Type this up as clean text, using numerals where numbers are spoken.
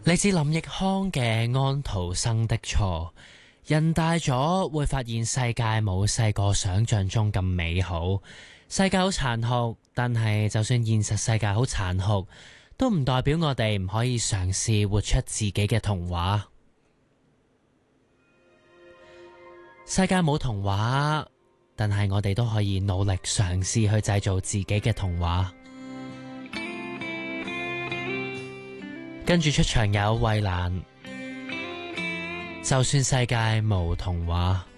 嚟自林奕匡嘅安徒生的錯，人大咗會發現世界冇細個想象中咁美好，世界好殘酷，但係就算現實世界好殘酷，都唔代表我哋唔可以嘗試活出自己嘅童話。世界冇童話，但係我哋都可以努力嘗試去製造自己嘅童話。跟住出場有衛蘭，就算世界無童話。